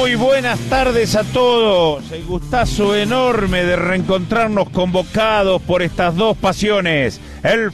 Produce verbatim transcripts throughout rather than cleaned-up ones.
Muy buenas tardes a todos. El gustazo enorme de reencontrarnos convocados por estas dos pasiones, el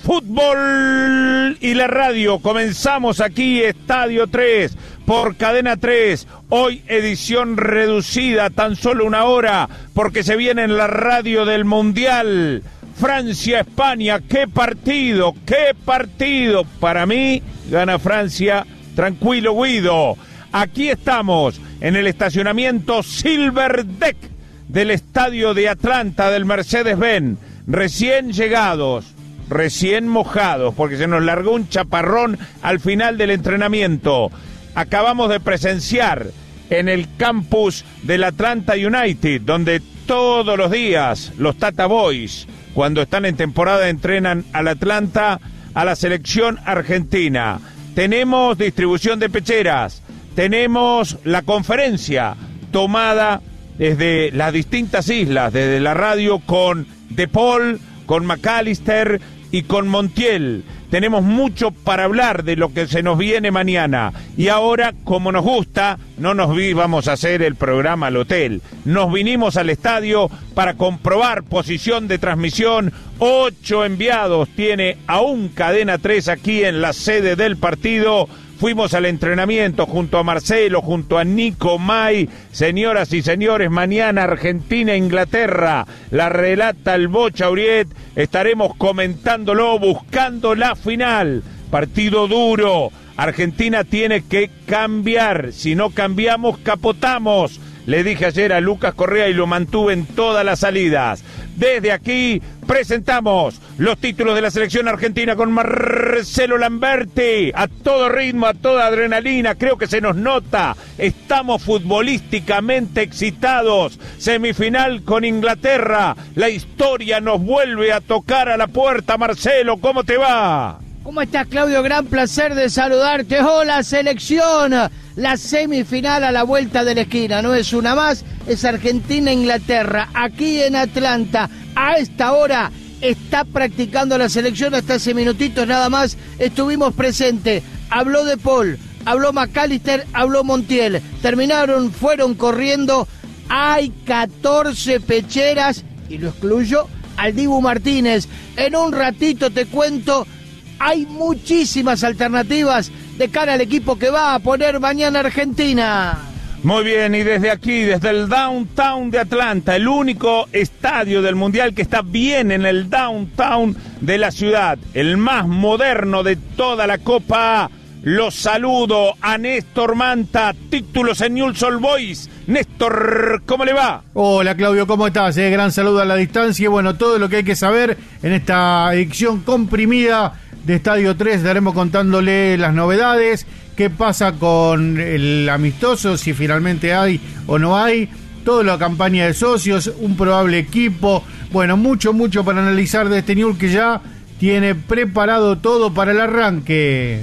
fútbol y la radio. Comenzamos aquí Estadio tres por Cadena tres. Hoy edición reducida, tan solo una hora, porque se viene en la radio del Mundial. Francia, España, qué partido, qué partido. Para mí, gana Francia, tranquilo Guido. Aquí estamos en el estacionamiento Silver Deck del estadio de Atlanta del Mercedes-Benz. Recién llegados, recién mojados, porque se nos largó un chaparrón al final del entrenamiento. Acabamos de presenciar en el campus del Atlanta United, donde todos los días los Tata Boys, cuando están en temporada, entrenan al Atlanta, a la selección argentina. Tenemos distribución de pecheras, tenemos la conferencia tomada desde las distintas islas, desde la radio con De Paul, con McAllister y con Montiel. Tenemos mucho para hablar de lo que se nos viene mañana. Y ahora, como nos gusta, no nos vi, vamos a hacer el programa al hotel. Nos vinimos al estadio para comprobar posición de transmisión. Ocho enviados tiene aún Cadena tres aquí en la sede del partido. Fuimos al entrenamiento junto a Marcelo, junto a Nico May. Señoras y señores, mañana Argentina-Inglaterra. La relata el Bocha Uriet. Estaremos comentándolo, buscando la final. Partido duro. Argentina tiene que cambiar. Si no cambiamos, capotamos. Le dije ayer a Lucas Correa y lo mantuve en todas las salidas. Desde aquí presentamos los títulos de la selección argentina con Marcelo Lamberti. A todo ritmo, a toda adrenalina, creo que se nos nota. Estamos futbolísticamente excitados. Semifinal con Inglaterra. La historia nos vuelve a tocar a la puerta. Marcelo, ¿cómo te va? ¿Cómo estás, Claudio? Gran placer de saludarte. Hola, selección. La semifinal a la vuelta de la esquina. No es una más, es Argentina-Inglaterra. Aquí en Atlanta, a esta hora, está practicando la selección. Hasta hace minutitos nada más estuvimos presentes. Habló De Paul, habló McAllister, habló Montiel. Terminaron, fueron corriendo. Hay catorce pecheras, y lo excluyo al Dibu Martínez. En un ratito te cuento. Hay muchísimas alternativas de cara al equipo que va a poner mañana Argentina. Muy bien, y desde aquí, desde el downtown de Atlanta, el único estadio del Mundial que está bien en el downtown de la ciudad, el más moderno de toda la Copa A. Los saludo a Néstor Manta, títulos en Newell's Old Boys. Néstor, ¿cómo le va? Hola, Claudio, ¿cómo estás? Eh, gran saludo a la distancia. Bueno, todo lo que hay que saber en esta edición comprimida de Estadio tres, estaremos contándole las novedades, qué pasa con el amistoso, si finalmente hay o no hay, toda la campaña de socios, un probable equipo, bueno, mucho, mucho para analizar de este Newell's que ya tiene preparado todo para el arranque.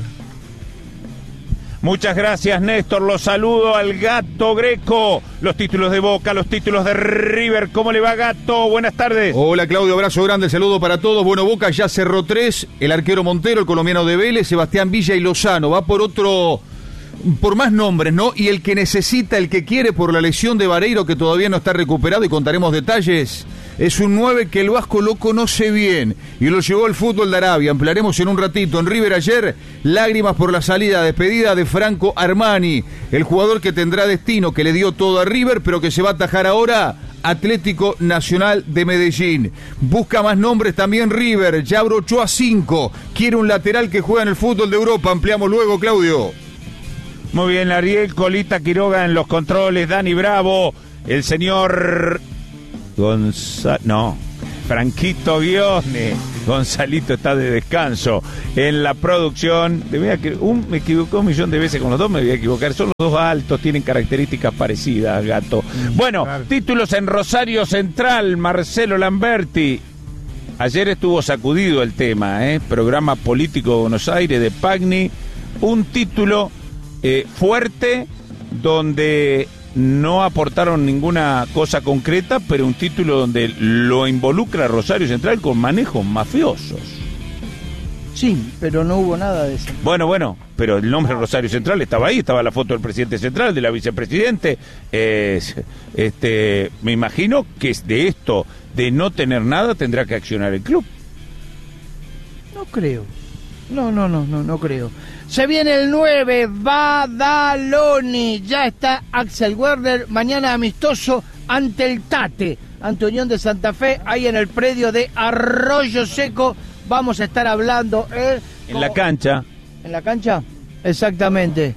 Muchas gracias, Néstor. Los saludo al Gato Greco. Los títulos de Boca, los títulos de River. ¿Cómo le va, Gato? Buenas tardes. Hola, Claudio. Abrazo grande. Saludo para todos. Bueno, Boca ya cerró tres. El arquero Montero, el colombiano de Vélez, Sebastián Villa y Lozano. Va por otro... por más nombres, ¿no? Y el que necesita, el que quiere por la lesión de Vareiro, que todavía no está recuperado y contaremos detalles, es un nueve que el Vasco lo conoce bien y lo llevó al fútbol de Arabia. Ampliaremos en un ratito. En River ayer, lágrimas por la salida, despedida de Franco Armani, el jugador que tendrá destino, que le dio todo a River, pero que se va a atajar ahora Atlético Nacional de Medellín. Busca más nombres también River, ya abrochó a cinco, quiere un lateral que juega en el fútbol de Europa. Ampliamos luego, Claudio. Muy bien, Ariel Colita Quiroga en los controles, Dani Bravo, el señor Gonzalo, no, Franquito Guione, Gonzalito está de descanso en la producción. Que un, me equivoqué un millón de veces con los dos, me voy a equivocar, son los dos altos, tienen características parecidas, Gato. Bueno, claro. Títulos en Rosario Central, Marcelo Lamberti. Ayer estuvo sacudido el tema, ¿eh? Programa político de Buenos Aires de Pagni, un título eh, fuerte donde no aportaron ninguna cosa concreta, pero un título donde lo involucra Rosario Central con manejos mafiosos. Sí, pero no hubo nada de eso. Bueno, bueno, pero el nombre Rosario Central estaba ahí, estaba la foto del presidente central, de la vicepresidente. Eh, este, me imagino que de esto, de no tener nada, tendrá que accionar el club. No creo. No, no, no, no, no creo. Se viene el nueve, Badaloni. Ya está Axel Werner, mañana amistoso ante el Tate, ante Unión de Santa Fe, ahí en el predio de Arroyo Seco. Vamos a estar hablando... Eh, en como... la cancha. ¿En la cancha? Exactamente.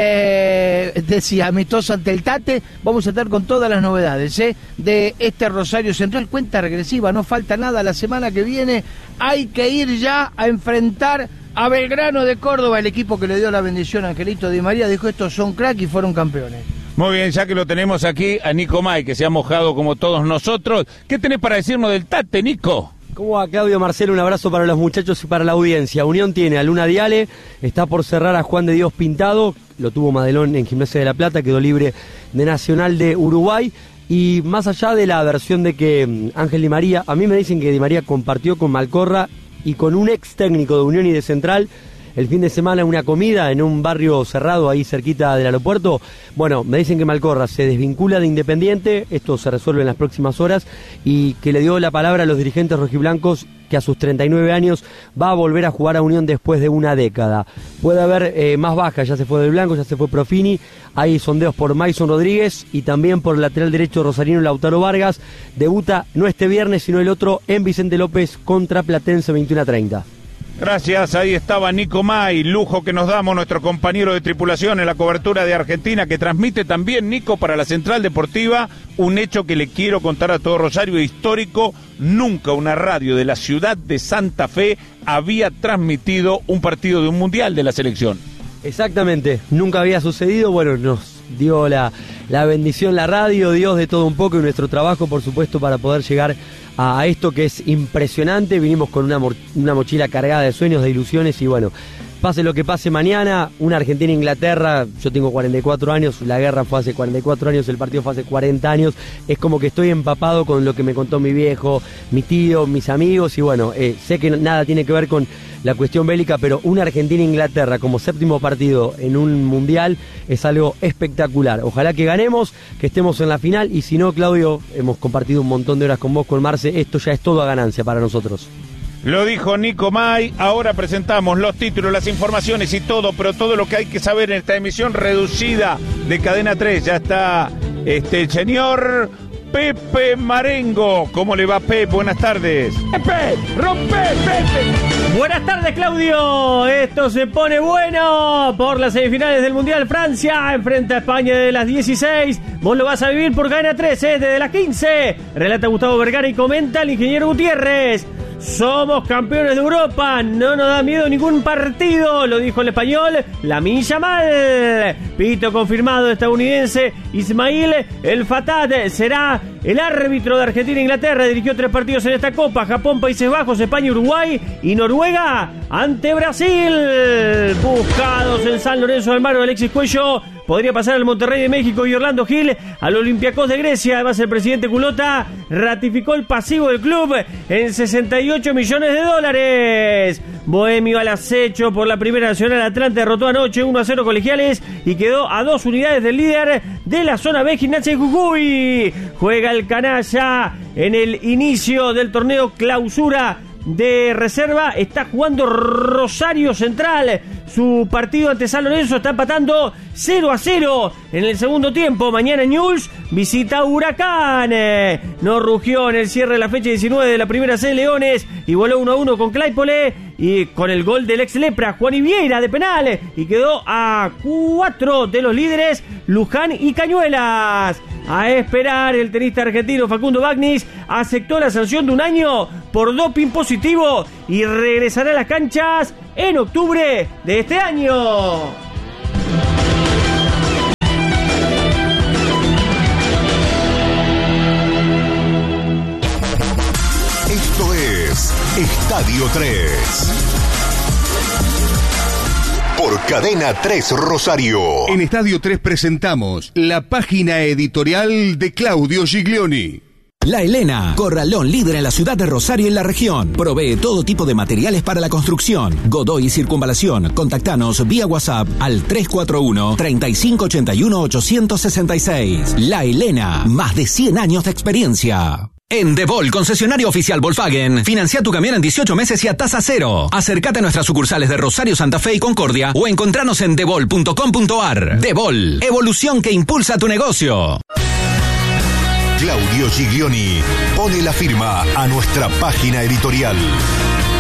Eh, decía, amistoso ante el Tate. Vamos a estar con todas las novedades eh, de este Rosario Central. Cuenta regresiva, no falta nada. La semana que viene hay que ir ya a enfrentar a Belgrano de Córdoba, el equipo que le dio la bendición a Angelito Di María. Dijo, estos son crack y fueron campeones. Muy bien, ya que lo tenemos aquí a Nico May, que se ha mojado como todos nosotros. ¿Qué tenés para decirnos del Tate, Nico? ¿Cómo va, Claudio? Marcelo, un abrazo para los muchachos y para la audiencia. Unión tiene a Luna Diale, está por cerrar a Juan de Dios Pintado, lo tuvo Madelón en Gimnasia de la Plata, quedó libre de Nacional de Uruguay. Y más allá de la versión de que Ángel Di María, a mí me dicen que Di María compartió con Malcorra y con un ex técnico de Unión y de Central el fin de semana una comida en un barrio cerrado ahí cerquita del aeropuerto. Bueno, me dicen que Malcorra se desvincula de Independiente, esto se resuelve en las próximas horas, y que le dio la palabra a los dirigentes rojiblancos que a sus treinta y nueve años va a volver a jugar a Unión después de una década. Puede haber eh, más bajas, ya se fue Del Blanco, ya se fue Profini, hay sondeos por Maison Rodríguez y también por el lateral derecho rosarino Lautaro Vargas. Debuta no este viernes sino el otro en Vicente López contra Platense veintiuno a treinta. Gracias, ahí estaba Nico May, lujo que nos damos nuestro compañero de tripulación en la cobertura de Argentina, que transmite también, Nico, para la Central Deportiva, un hecho que le quiero contar a todo Rosario, histórico. Nunca una radio de la ciudad de Santa Fe había transmitido un partido de un mundial de la selección. Exactamente, nunca había sucedido. Bueno, nos dio la, la bendición la radio, Dios de todo un poco, y nuestro trabajo, por supuesto, para poder llegar a esto que es impresionante. Vinimos con una, una mochila cargada de sueños, de ilusiones, y bueno, pase lo que pase mañana, una Argentina-Inglaterra, yo tengo cuarenta y cuatro años, la guerra fue hace cuarenta y cuatro años, el partido fue hace cuarenta años, es como que estoy empapado con lo que me contó mi viejo, mi tío, mis amigos, y bueno, eh, sé que nada tiene que ver con la cuestión bélica, pero una Argentina-Inglaterra como séptimo partido en un mundial es algo espectacular. Ojalá que ganemos, que estemos en la final, y si no, Claudio, hemos compartido un montón de horas con vos, con Marce, esto ya es todo a ganancia para nosotros. Lo dijo Nico May. Ahora presentamos los títulos, las informaciones y todo, pero todo lo que hay que saber en esta emisión reducida de Cadena tres. Ya está este el señor Pepe Marengo. ¿Cómo le va, Pepe? Buenas tardes. Pepe, rompe, Pepe. Buenas tardes, Claudio. Esto se pone bueno por las semifinales del Mundial. Francia enfrenta a España desde las dieciséis. Vos lo vas a vivir por Cadena tres, ¿eh? Desde las quince. Relata Gustavo Vergara y comenta el ingeniero Gutiérrez. Somos campeones de Europa, no nos da miedo ningún partido, lo dijo el español Lamine Yamal. Pito confirmado estadounidense Ismail El Fatad será el árbitro de Argentina e Inglaterra. Dirigió tres partidos en esta Copa: Japón, Países Bajos, España, Uruguay y Noruega ante Brasil. Buscados en San Lorenzo del Mar, Alexis Cuello podría pasar al Monterrey de México y Orlando Gil al Olympiacos de Grecia. Además, el presidente Culota ratificó el pasivo del club en sesenta y ocho millones de dólares. Bohemio al acecho por la Primera Nacional. Atlante derrotó anoche uno a cero Colegiales y quedó a dos unidades del líder de la zona B, Gimnasia de Jujuy. Juega el canalla en el inicio del torneo Clausura de reserva. Está jugando Rosario Central. Su partido ante San Lorenzo está empatando cero a cero en el segundo tiempo. Mañana Newell's visita Huracán. No rugió en el cierre de la fecha diecinueve de la primera C. Leones igualó uno a uno con Claypole y con el gol del ex Lepra Juan Vieira de penal, y quedó a cuatro de los líderes Luján y Cañuelas. A esperar, el tenista argentino Facundo Bagnis aceptó la sanción de un año por doping positivo y regresará a las canchas en octubre de este año. Esto es Estadio tres. Por Cadena tres Rosario. En Estadio tres presentamos la página editorial de Claudio Giglioni. La Elena, corralón líder en la ciudad de Rosario y la región. Provee todo tipo de materiales para la construcción. Godoy y Circunvalación. Contactanos vía WhatsApp al tres cuatro uno, tres cinco ocho uno, ocho seis seis. La Elena, más de cien años de experiencia. En Devol, concesionario oficial Volkswagen, financia tu camión en dieciocho meses y a tasa cero. Acércate a nuestras sucursales de Rosario, Santa Fe y Concordia o encontranos en devol punto com punto ar. Devol, evolución que impulsa tu negocio. Claudio Giglioni pone la firma a nuestra página editorial.